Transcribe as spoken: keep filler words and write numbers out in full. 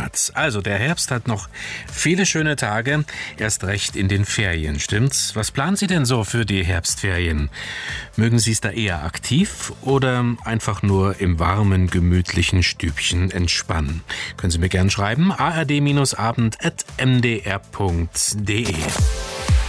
Monat. Also der Herbst hat noch viele schöne Tage, erst recht in den Ferien, stimmt's? Was planen Sie denn so für die Herbstferien? Mögen Sie es da eher aktiv oder einfach nur im warmen, gemütlichen Stübchen entspannen? Können Sie mir gern schreiben, a r d abend at m d r punkt d e.